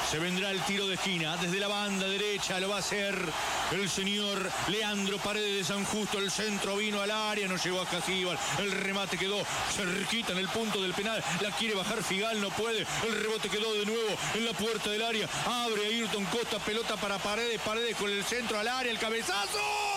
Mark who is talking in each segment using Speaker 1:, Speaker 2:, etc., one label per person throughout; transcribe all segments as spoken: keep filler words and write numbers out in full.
Speaker 1: Se vendrá el tiro de esquina. Desde la banda derecha lo va a hacer el señor Leandro Paredes de San Justo. El centro vino al área, no llegó a Casíbar. El remate quedó cerquita en el punto del penal. La quiere bajar Figal, no puede. El rebote quedó de nuevo en la puerta del área. Abre Ayrton Costa, pelota para Paredes. Paredes con el centro al área, el cabezazo.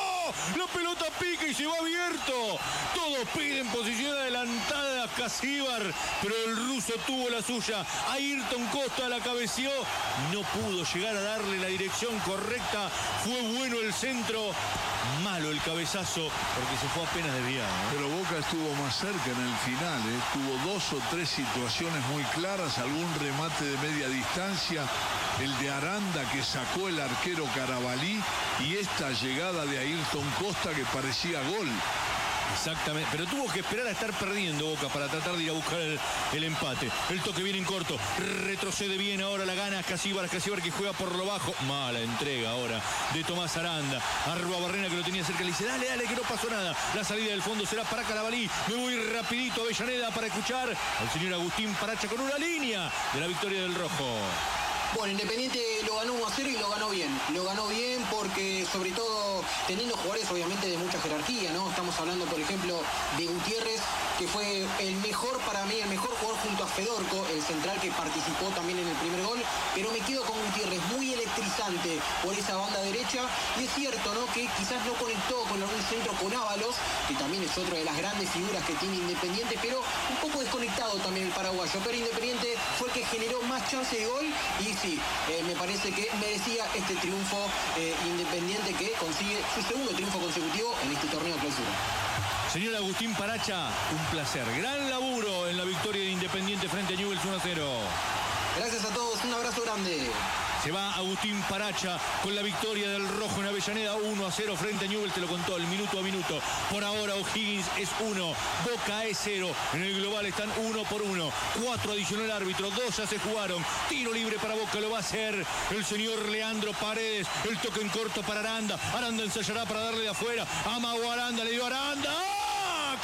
Speaker 1: La pelota pica y se va abierto. Todos piden posición adelantada a Casíbar, pero el ruso tuvo la suya. Ayrton Costa la cabeció. No pudo llegar a darle la dirección correcta. Fue bueno el centro. Malo el cabezazo porque se fue apenas desviado, ¿eh?
Speaker 2: Pero Boca estuvo más cerca en el final, ¿eh? Tuvo dos o tres situaciones muy claras, algún remate de media distancia, el de Aranda que sacó el arquero Carabalí y esta llegada de Ayrton Costa que parecía gol.
Speaker 1: Exactamente, pero tuvo que esperar a estar perdiendo Boca para tratar de ir a buscar el, el empate. El toque viene en corto, retrocede bien, ahora la gana Casíbar, Casíbar que juega por lo bajo. Mala entrega ahora de Tomás Aranda. Arroba Barrena que lo tenía cerca, le dice dale, dale, que no pasó nada. La salida del fondo será para Carabalí. Me voy rapidito a Avellaneda para escuchar al señor Agustín Paracha con una línea de la victoria del rojo.
Speaker 3: Bueno, Independiente lo ganó uno a cero y lo ganó bien. Lo ganó bien porque, sobre todo, teniendo jugadores obviamente de mucha jerarquía, ¿no? Estamos hablando, por ejemplo, de Gutiérrez, que fue el mejor para mí, el mejor jugador junto a Fedorco, el central que participó también en el primer gol. Pero me quedo con Gutiérrez, muy electrizante por esa banda derecha. Y es cierto, ¿no?, que quizás no conectó con algún centro con Ábalos, que también es otra de las grandes figuras que tiene Independiente, pero un poco desconectado también el paraguayo. Pero Independiente fue el que generó más chance de gol y sí, eh, me parece que merecía este triunfo eh, Independiente, que consigue su segundo triunfo consecutivo en este torneo de clausura.
Speaker 1: Señor Agustín Paracha, un placer. Gran laburo en la victoria de Independiente frente a Newell's uno a cero.
Speaker 3: Gracias a todos, un abrazo grande.
Speaker 1: Se va Agustín Paracha con la victoria del rojo en Avellaneda, uno a cero frente a Newell's, te lo contó el minuto a minuto. Por ahora O'Higgins es uno, Boca es cero. En el global están uno por uno. Cuatro adicionó el árbitro, dos ya se jugaron. Tiro libre para Boca, lo va a hacer el señor Leandro Paredes. El toque en corto para Aranda. Aranda ensayará para darle de afuera. Amago Aranda, le dio Aranda. ¡Ah!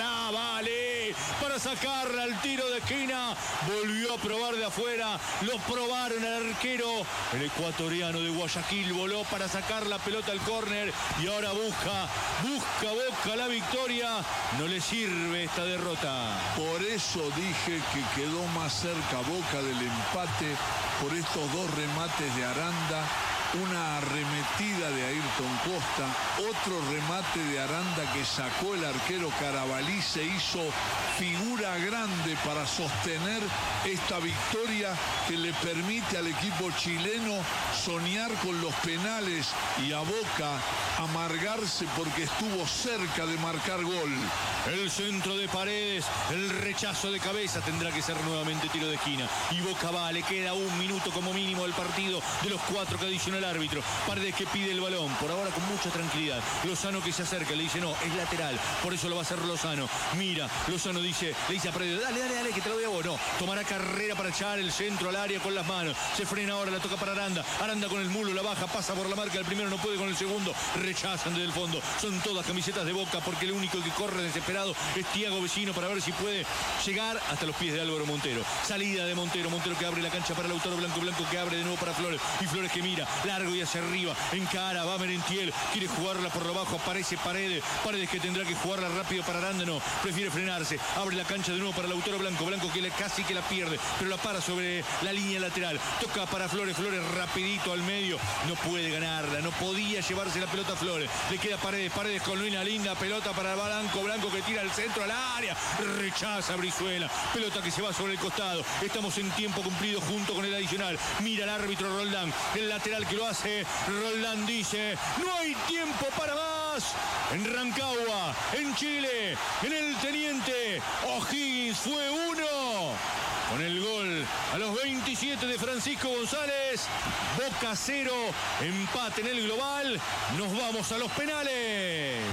Speaker 1: Carabalí para sacarla al tiro de esquina. Volvió a probar de afuera. Lo probaron al arquero. El ecuatoriano de Guayaquil voló para sacar la pelota al córner y ahora busca, busca Boca la victoria. No le sirve esta derrota.
Speaker 2: Por eso dije que quedó más cerca Boca del empate por estos dos remates de Aranda. Una arremetida de Ayrton Costa, otro remate de Aranda que sacó el arquero Carabalí, se hizo figura grande para sostener esta victoria que le permite al equipo chileno soñar con los penales y a Boca amargarse porque estuvo cerca de marcar gol.
Speaker 1: El centro de Paredes, el rechazo de cabeza, tendrá que ser nuevamente tiro de esquina. Y Boca va, le queda un minuto como mínimo del partido de los cuatro que adiciona el árbitro. Paredes que pide el balón, por ahora con mucha tranquilidad. Lozano que se acerca, le dice no, es lateral, por eso lo va a hacer Lozano. Mira, Lozano dice, le dice a Paredes, dale, dale, dale, que te lo doy a vos. No, tomará carrera para echar el centro al área con las manos. Se frena ahora, la toca para Aranda. Aranda con el mulo, la baja, pasa por la marca. El primero no puede con el segundo, rechazan desde el fondo. Son todas camisetas de Boca porque el único que corre desesperado es Thiago Vecino para ver si puede llegar hasta los pies de Álvaro Montero. Salida de Montero, Montero que abre la cancha para Lautaro Blanco, Blanco que abre de nuevo para Flores. Y Flores que mira, largo y hacia arriba, encara, va Merentiel, quiere jugarla por lo bajo, aparece Paredes. Paredes que tendrá que jugarla rápido para Aranda, no, prefiere frenarse. Abre la cancha de nuevo para Lautaro Blanco, Blanco que le, casi que la pierde, pero la para sobre la línea lateral. Toca para Flores, Flores rapidito al medio, no puede ganarla, no podía llevarse la pelota a Flores. Le queda Paredes, Paredes con una linda pelota para Blanco, Blanco que tira al centro al área, rechaza Brizuela, pelota que se va sobre el costado. Estamos en tiempo cumplido junto con el adicional. Mira el árbitro Roldán, el lateral que lo hace. Roldán dice, no hay tiempo para más. En Rancagua, en Chile, en el Teniente, O'Higgins fue uno. Con el gol a los veintisiete de Francisco González, Boca cero, empate en el global. Nos vamos a los penales.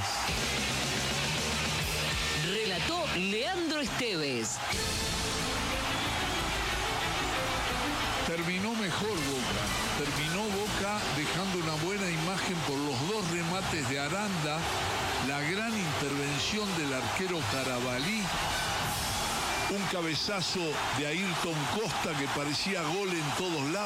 Speaker 4: Relató Leandro Esteves.
Speaker 2: Terminó mejor Boca, terminó Boca dejando una buena imagen por los dos remates de Aranda, la gran intervención del arquero Carabalí, un cabezazo de Ayrton Costa que parecía gol en todos lados.